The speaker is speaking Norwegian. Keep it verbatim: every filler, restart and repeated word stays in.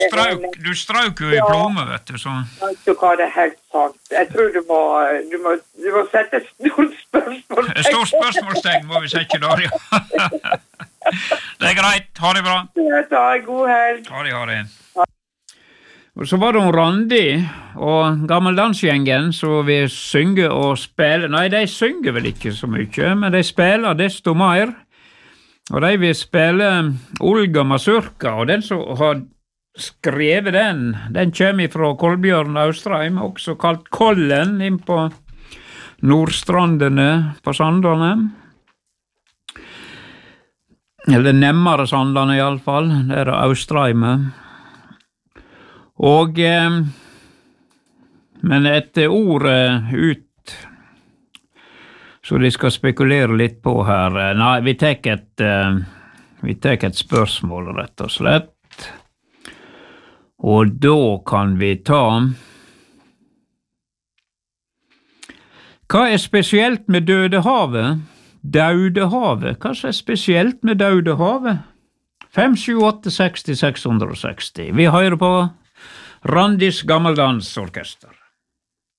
strauk, du strauk jo i plomme, vet du, så... Du hva, det er helt sant. Jeg tror du må, du må, du må sette stort spørsmålstegn. Stort spørsmålstegn må vi sette da, ja. Det er greit, ha det bra. Ta en god helg. Ha det, ha det. Og så var det om Randi og gammeldansgjengen, så vi synger og spiller. Nei, de synger vel ikke så mye, men de spiller desto mer. Og de vil spille Olga Mazurka, og den som har skrevet den, den kommer fra Kolbjørn Austrheim, også kalt Kollen, inn på Nordstrandene på Sandane. Eller nemmere Sandane i alle fall, det er Austrheimet. Og, eh, men etter ordet ut, så de skal spekulere litt på her. Nei, vi tek et, eh, vi tek et spørsmål, rett og slett. Og da kan vi ta... Hva er spesielt med Dødehavet? Daudehavet. Hva er spesielt med Daudehavet? fem sju åtte seks seks seks seksti. Vi hører på Randis Gammeldansorkester.